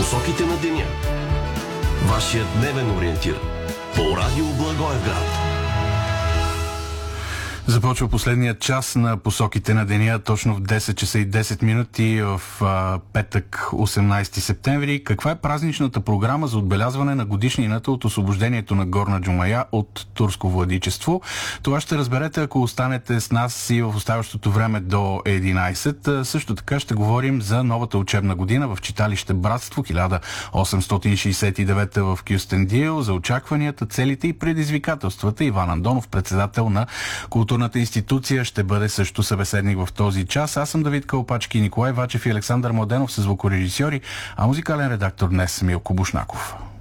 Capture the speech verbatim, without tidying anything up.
Посоките на деня. Вашият дневен ориентир по радио Благоевград. Започва последният час на Посоките на деня, точно в десет часа и десет минути в а, петък, осемнайсети септември. Каква е празничната програма за отбелязване на годишнината от освобождението на Горна Джумая от турско владичество? Това ще разберете, ако останете с нас и в оставащото време до единайсет. Също така ще говорим за новата учебна година в читалище Братство хиляда осемстотин шейсет и девета в Кюстендил, за очакванията, целите и предизвикателствата. Иван Андонов, председател на културната институция, ще бъде също събеседник в този час. Аз съм Давид Калпачки, Николай Вачев и Александър Младенов са звукорежисьори, а музикален редактор днес Милко Бушнаков.